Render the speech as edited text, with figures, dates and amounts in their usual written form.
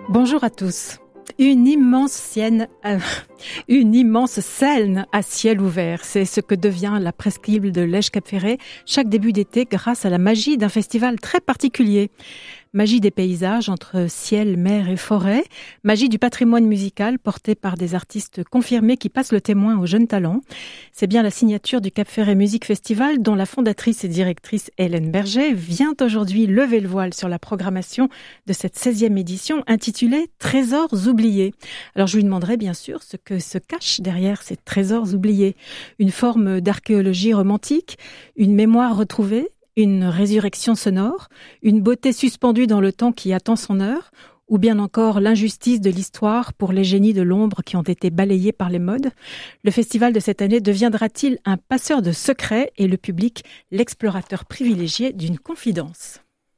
Bonjour à tous. Une immense scène à ciel ouvert. C'est ce que devient la presqu'île de Lège-Cap-Ferret chaque début d'été grâce à la magie d'un festival très particulier. Magie des paysages entre ciel, mer et forêt. Magie du patrimoine musical porté par des artistes confirmés qui passent le témoin aux jeunes talents. C'est bien la signature du Cap-Ferret Music Festival dont la fondatrice et directrice Hélène Berger vient aujourd'hui lever le voile sur la programmation de cette 16e édition intitulée Trésors oubliés. Alors je lui demanderai bien sûr ce que se cache derrière ces trésors oubliés. Une forme d'archéologie romantique, une mémoire retrouvée, une résurrection sonore, une beauté suspendue dans le temps qui attend son heure, ou bien encore l'injustice de l'histoire pour les génies de l'ombre qui ont été balayés par les modes. Le festival de cette année deviendra-t-il un passeur de secrets et le public l'explorateur privilégié d'une confidence ?